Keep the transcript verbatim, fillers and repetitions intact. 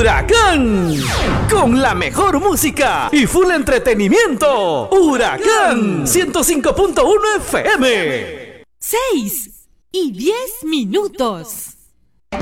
Huracán, con la mejor música y full entretenimiento. Huracán ciento cinco punto uno F M. Seis y diez minutos.